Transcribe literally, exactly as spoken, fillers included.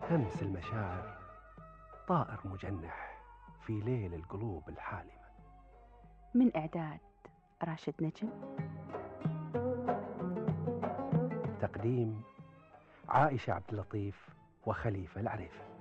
همس المشاعر طائر مجنح في ليل القلوب الحالمة. من إعداد راشد نجم، تقديم عائشة عبد اللطيف وخليفة العريفي.